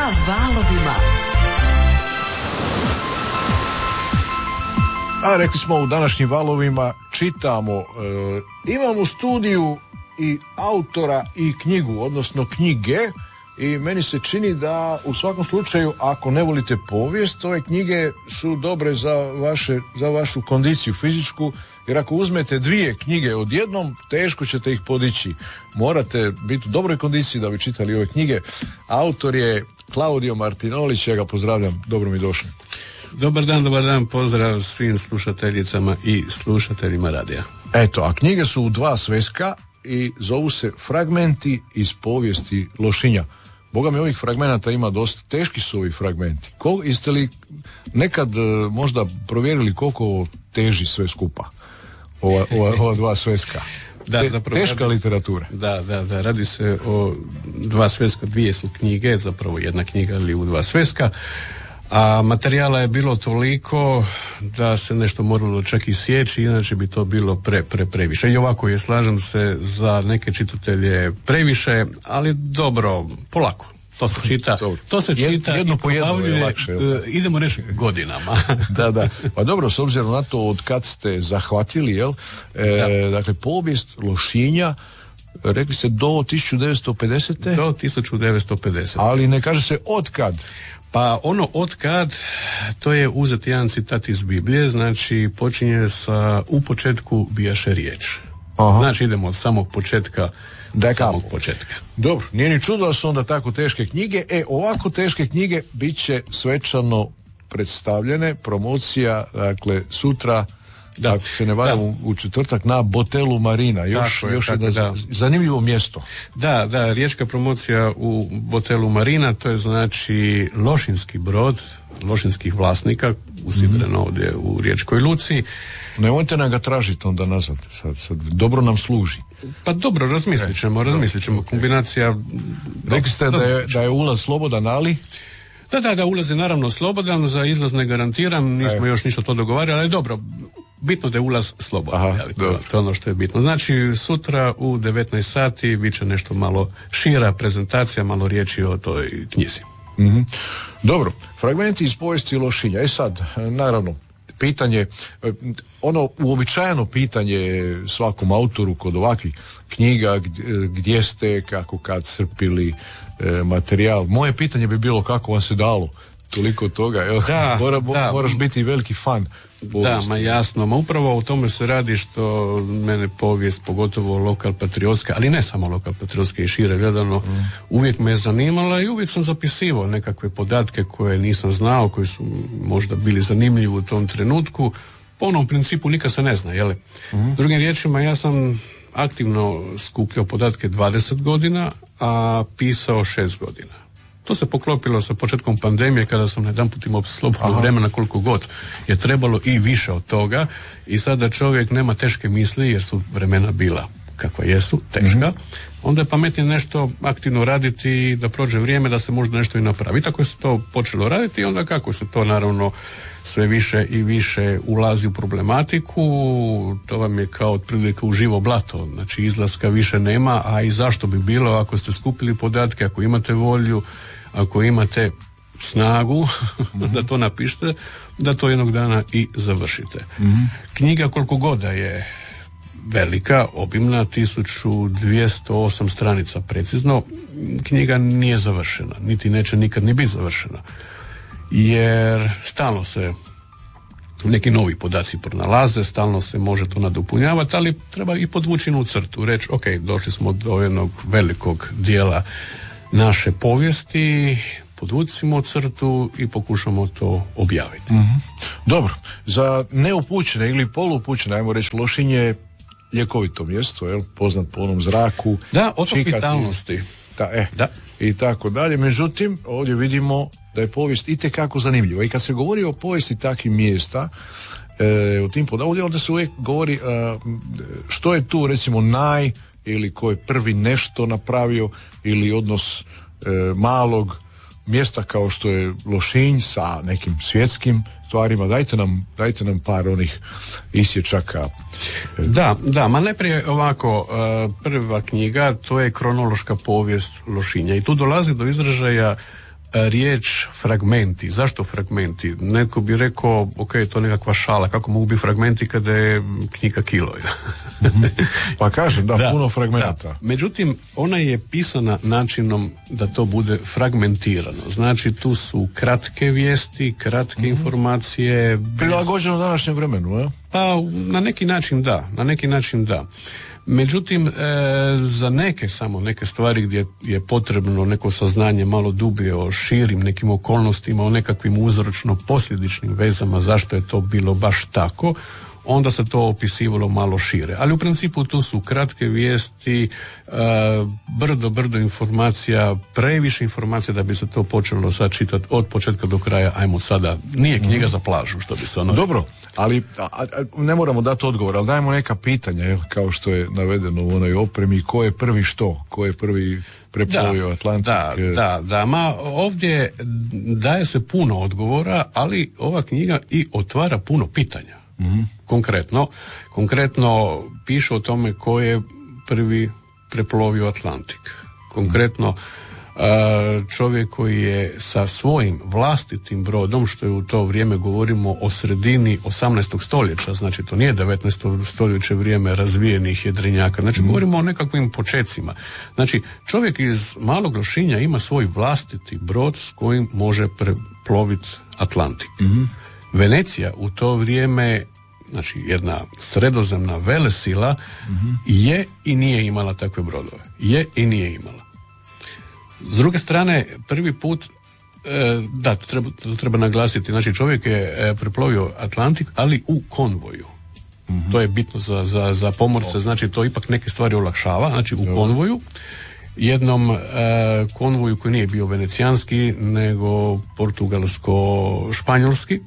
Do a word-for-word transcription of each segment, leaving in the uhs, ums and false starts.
Na valovima. A rekli smo u današnjim valovima čitamo, e, imamo u studiju i autora i knjigu, odnosno knjige, i meni se čini da u svakom slučaju ako ne volite povijest, ove knjige su dobre za, vaše, za vašu kondiciju fizičku, jer ako uzmete dvije knjige odjednom, teško ćete ih podići. Morate biti u dobroj kondiciji da bi čitali ove knjige. Autor je Claudio Martinolić, ja ga pozdravljam, dobro mi došli. Dobar dan, dobar dan, pozdrav svim slušateljicama i slušateljima radija. Eto, a knjige su u dva sveska i zovu se Fragmenti iz povijesti Lošinja. Boga mi, ovih fragmenata ima dosta, teški su ovi fragmenti. Kol, jeste li nekad možda provjerili koliko teži sve skupa ova, ova, ova dva sveska? Da, Te, zapravo, teška radi, literatura. Da, da, da, radi se o dva sveska, dvije su knjige, zapravo jedna knjiga ali u dva sveska. A materijala je bilo toliko da se nešto moralo čak i sjeći, inače bi to bilo pre, pre, previše. I ovako je, slažem se, za neke čitatelje previše, ali dobro, polako. To se čita, to se čita jedno i po jedno je lakše. Idemo reći godinama. Da, da. Pa dobro, s obzirom na to od kad ste zahvatili, jel? E, dakle, povijest Lošinja, rekli ste do tisuću devetsto pedesete Do tisuću devetsto pedesete Ali ne kaže se od kad. Pa ono od kad, to je uzet jedan citat iz Biblije, znači počinje sa u početku bijaše riječ. Aha. Znači idemo od samog početka, od samog početka. Dobro, nije ni čudo da su onda tako teške knjige. E, ovako teške knjige bit će svečano predstavljene, promocija, dakle, sutra, da, ako se ne varam, u, u četvrtak na Botelu Marina. Još, je, još jedno da. zanimljivo mjesto. Da, da, riječka promocija u Botelu Marina, to je znači lošinski brod, lošinskih vlasnika, usidren mm. ovdje u Riječkoj luci. Nemojte nam ga tražiti onda nazad, sad, sad dobro nam služi. Pa dobro, razmislit ćemo, razmislit ćemo, kombinacija... Rekli ste da je, da je ulaz slobodan, ali... Da, da, da, ulaz je naravno slobodan, za izlaz ne garantiram, nismo e. još ništa to dogovarali, ali dobro, bitno da je ulaz slobodan. Aha, jeli, to, to je ono što je bitno. Znači, sutra u devetnaest sati bit će nešto malo šira prezentacija, malo riječi o toj knjizi. Mm-hmm. Dobro, fragmenti iz povijesti Lošinja. E sad, naravno, pitanje, ono uobičajeno pitanje svakom autoru kod ovakvih knjiga, gdje ste, kako kad crpili e, materijal. Moje pitanje bi bilo kako vam se dalo toliko toga. Evo, da, mora, da. Moraš biti veliki fan povijesti. Da, ma jasno, ma upravo o tome se radi što mene povijest, pogotovo lokal patriotska, ali ne samo lokal patriotska i šire gledano, mm. uvijek me je zanimala i uvijek sam zapisivao nekakve podatke koje nisam znao, koji su možda bili zanimljivi u tom trenutku. Po onom principu nikad se ne zna, jel? Mm. Drugim riječima, ja sam aktivno skupljao podatke dvadeset godina, a pisao šest godina. To se poklopilo sa početkom pandemije kada sam jedanput imao slobodno vremena koliko god je trebalo i više od toga i sada čovjek nema teške misli jer su vremena bila kakva jesu, teška, mm-hmm. onda je pametnije nešto aktivno raditi da prođe vrijeme da se možda nešto i napravi. Tako se to počelo raditi i onda kako se to naravno sve više i više ulazi u problematiku, to vam je kao otprilike u živo blato, znači izlaska više nema, a i zašto bi bilo ako ste skupili podatke, ako imate volju, ako imate snagu mm-hmm. da to napišete, da to jednog dana i završite. Mm-hmm. Knjiga koliko god da je velika, obimna, tisuću dvjesto osam stranica precizno, knjiga nije završena, niti neće nikad ni biti završena. Jer stalno se neki novi podaci pronalaze, stalno se može to nadopunjavati, ali treba i podvući u crtu, reći ok, došli smo do jednog velikog dijela naše povijesti, podvucimo crtu i pokušamo to objaviti. Mm-hmm. Dobro, za neupućene ili polupućene, ajmo reći, Lošinj je ljekovito mjesto, jel? Poznat po onom zraku. Da, otok vitalnosti. Da, eh, da. I tako dalje. Međutim, ovdje vidimo da je povijest itekako zanimljiva. I kad se govori o povijesti takvih mjesta, e, o tim podavljaju, ovdje se uvijek govori a, što je tu recimo naj, ili ko je prvi nešto napravio, ili odnos e, malog mjesta kao što je Lošinj sa nekim svjetskim stvarima. Dajte nam, dajte nam par onih isječaka. Da, da, ma najprije ovako, prva knjiga, to je kronološka povijest Lošinja i tu dolazi do izražaja riječ fragmenti. Zašto fragmenti? Neko bi rekao, ok, to je nekakva šala, kako mogu biti fragmenti kada je knjiga kilo? Pa kažem, da, da puno fragmenta. Da. Međutim, ona je pisana načinom da to bude fragmentirano. Znači, tu su kratke vijesti, kratke mm-hmm. informacije. Prilagođeno današnjem vremenu, je? Pa, na neki način da, na neki način da. Međutim, e, za neke samo neke stvari gdje je potrebno neko saznanje malo dublje o širim nekim okolnostima, o nekakvim uzročno-posljedičnim vezama, zašto je to bilo baš tako, onda se to opisivalo malo šire. Ali u principu tu su kratke vijesti, e, brdo, brdo informacija, previše informacija da bi se to počelo sad čitati od početka do kraja. Ajmo sada, nije knjiga za plažu, što bi se ono... Dobro, ali a, a, ne moramo dati odgovor, ali dajmo neka pitanja, jel, kao što je navedeno u onoj opremi, ko je prvi što, ko je prvi preplovio Atlantik. Da, da, da, ma ovdje daje se puno odgovora, ali ova knjiga i otvara puno pitanja. Mm-hmm. Konkretno, konkretno piše o tome ko je prvi preplovio Atlantik. Konkretno mm-hmm. čovjek koji je sa svojim vlastitim brodom, što je u to vrijeme govorimo o sredini osamnaestog stoljeća, znači to nije devetnaesto stoljeće vrijeme razvijenih jedrenjaka, znači mm-hmm. govorimo o nekakvim počecima. Znači čovjek iz Malog Lošinja ima svoj vlastiti brod s kojim može preploviti Atlantik. Mm-hmm. Venecija u to vrijeme, znači jedna sredozemna velesila, mm-hmm. je i nije imala takve brodove. Je i nije imala. S druge strane, prvi put, e, da, to treba, to treba naglasiti, znači čovjek je e, preplovio Atlantik, ali u konvoju. Mm-hmm. To je bitno za, za, za pomorce, znači to ipak neke stvari olakšava, znači u konvoju. Jednom e, konvoju koji nije bio venecijanski, nego portugalsko-španjolski.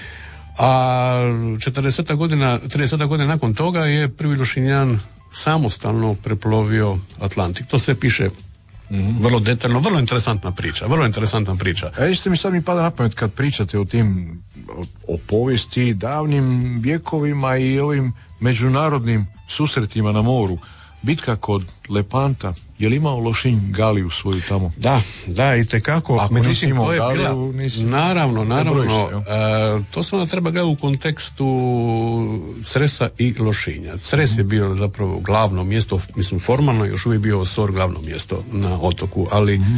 A četrdeset godina, trideset godina nakon toga je prvi Lošinjan samostalno preplovio Atlantik. To sve piše mm-hmm. vrlo detaljno, vrlo interesantna priča, vrlo interesantna priča. A jeste mi sad mi pada na pamet kad pričate o tim, o, o povijesti, davnim vjekovima i ovim međunarodnim susretima na moru. Bitka kod Lepanta, je li imao Lošinj galiju svoju tamo? Da, da, itekako. Ako nisi imao galiju, nisi... Naravno, naravno. Uh, to se onda treba gledati u kontekstu Cresa i Lošinja. Cres mm. je bio zapravo glavno mjesto, mislim formalno još uvijek bio Osor glavno mjesto na otoku, ali mm.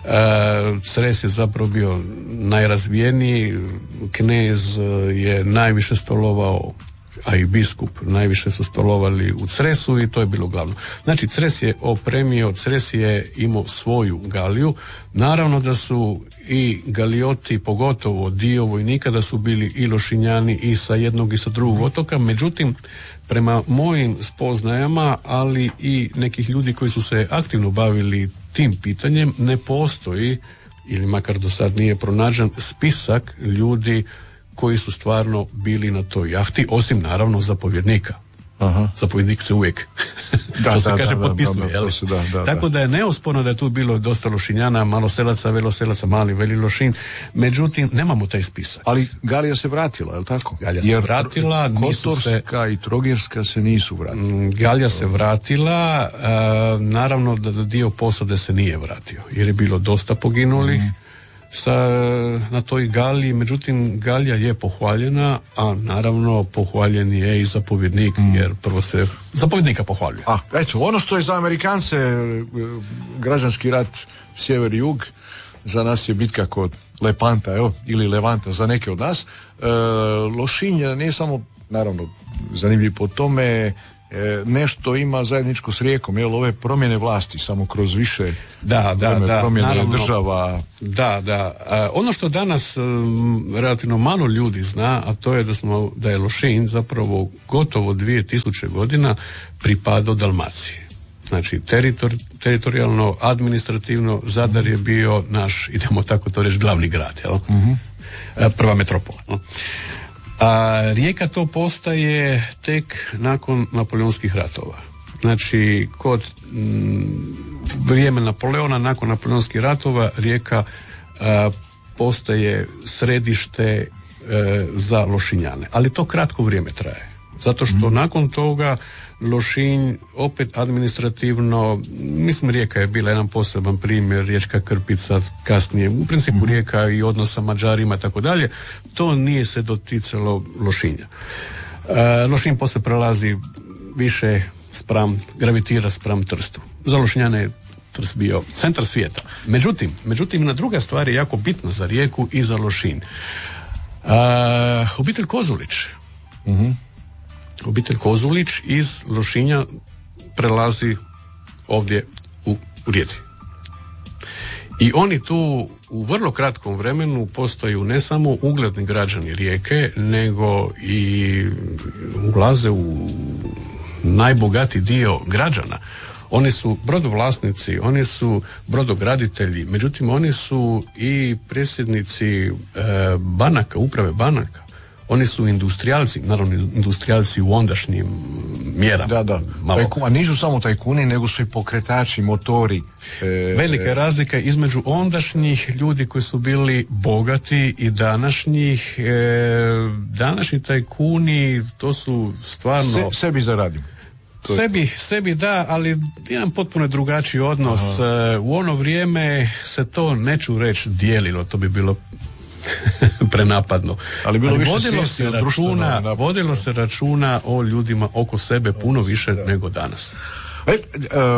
uh, Cres je zapravo bio najrazvijeniji, knez je najviše stolovao, a i biskup najviše su stolovali u Cresu i to je bilo glavno. Znači Cres je opremio, Cres je imao svoju galiju. Naravno da su i galijoti, pogotovo dio vojnika, da su bili i Lošinjani i sa jednog i sa drugog otoka, međutim prema mojim spoznajama, ali i nekih ljudi koji su se aktivno bavili tim pitanjem, ne postoji, ili makar do sad nije pronađen, spisak ljudi koji su stvarno bili na toj jahti, osim naravno zapovjednika. Aha. Zapovjednik se uvijek da, što se da, kaže da, potpisuje. Da, da, da, da, tako da je neosporno da je tu bilo dosta Lošinjana, maloselaca, veloselaca, mali, veli Lošin, međutim nemamo taj spisak. Ali Galija se vratila, je li tako? Galija se Jer vratila, nisu se... Kotorska i Trogirska se nisu vratila. Galija se vratila, uh, naravno da dio posade se nije vratio, jer je bilo dosta poginulih. Mm. Sa, na toj galiji, međutim Galija je pohvaljena, a naravno pohvaljen je i zapovjednik, mm. jer prvo se zapovjednika pohvaljuje. A, eto, ono što je za Amerikance građanski rat sjever i jug, za nas je bitka kod Lepanta, evo, ili Levanta za neke od nas. E, Lošinj nije samo, naravno, zanimljiv po tome, E, nešto ima zajedničko s Rijekom, jel, ove promjene vlasti samo kroz više da, da, da, promjene naravno, država. Da, da. E, ono što danas um, relativno malo ljudi zna, a to je da smo da je Lošinj zapravo gotovo dvije tisuće godina pripadao Dalmaciji. Znači teritor, teritorijalno, administrativno Zadar je bio naš, idemo tako to reći, glavni grad, jel? Mm-hmm. E, prva metropola. No? A Rijeka to postaje tek nakon Napoleonskih ratova. Znači, kod m, vrijeme Napoleona, nakon Napoleonskih ratova, Rijeka a, postaje središte a, za Lošinjane. Ali to kratko vrijeme traje. Zato što mm. nakon toga Lošinj opet administrativno, mislim Rijeka je bila jedan poseban primjer, Riječka Krpica kasnije, u principu mm. Rijeka i odnos sa Mađarima tako dalje, to nije se doticalo Lošinja. E, Lošinj poslije prelazi više spram, gravitira spram Trstu. Za Lošinjane je Trst bio centar svijeta. Međutim, međutim, na druga stvar je jako bitna za Rijeku i za Lošinj. E, obitelj Kozulić. Mhm. Obitelj Kozulić iz Lošinja prelazi ovdje u Rijeci. I oni tu u vrlo kratkom vremenu postaju ne samo ugledni građani Rijeke, nego i ulaze u najbogatiji dio građana. Oni su brodovlasnici, oni su brodograditelji, međutim oni su i predsjednici e, banaka, uprave banaka. Oni su industrijalci, naravno industrijalci u ondašnjim mjerama. Da, da. Malo. A nisu samo tajkuni, nego su i pokretači, motori. E, Velika je razlika između ondašnjih ljudi koji su bili bogati i današnjih. E, današnji tajkuni, to su stvarno... Se, sebi zaradim. Sebi, sebi da, ali jedan potpuno drugačiji odnos. Aha. U ono vrijeme se to, neću reći, dijelilo, to bi bilo prenapadno. Ali bilo ali više vodilo se računa, vodilo se računa o ljudima oko sebe puno više da. nego danas. E, e,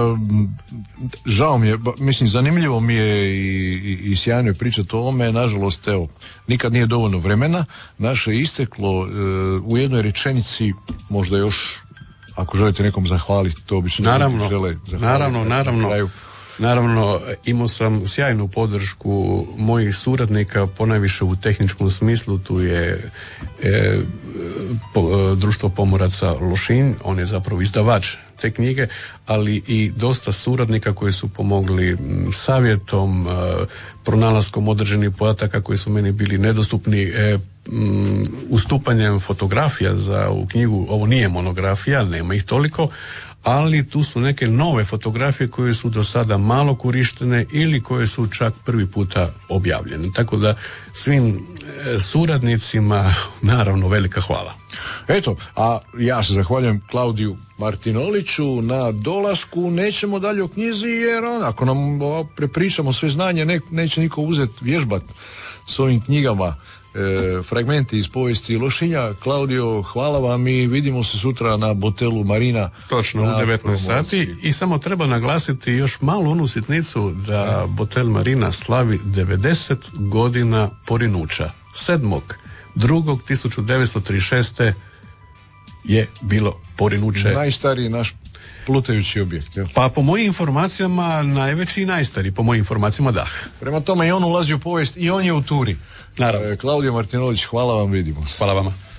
žao mi je, mislim zanimljivo mi je i, i, i sjajno je pričati o ovome, nažalost evo, nikad nije dovoljno vremena, naše je isteklo e, u jednoj rečenici, možda još ako želite nekom zahvaliti, to obično naravno, žele zahvaliti. Naravno, naravno. Naravno, imao sam sjajnu podršku mojih suradnika, ponajviše u tehničkom smislu, tu je e, po, društvo pomoraca Lošinj, on je zapravo izdavač te knjige, ali i dosta suradnika koji su pomogli savjetom, e, pronalaskom određenih podataka koji su meni bili nedostupni, e, m, ustupanjem fotografija za u knjigu. Ovo nije monografija, nema ih toliko, ali tu su neke nove fotografije koje su do sada malo korištene ili koje su čak prvi puta objavljene. Tako da svim suradnicima naravno velika hvala. Eto, a ja se zahvaljujem Klaudiju Martinoliću na dolasku. Nećemo dalje o knjizi jer on, ako nam prepričamo sve znanje, ne, neće niko uzeti vježbat s ovim knjigama. E, fragmenti iz povijesti Lošinja. Klaudio, hvala vam i vidimo se sutra na Botelu Marina. Točno, u devetnaest sati. I samo treba naglasiti još malu onu sitnicu da Botel Marina slavi devedeset godina porinuća. sedmog drugog tisuću devetsto trideset šeste je bilo porinuće. Najstariji naš plutajući objekt. Jel? Pa po mojim informacijama najveći i najstariji, po mojim informacijama da. Prema tome i on ulazi u povijest i on je u turi. Naravno. Klaudio Martinolić, hvala vam, vidimo se. Hvala vama.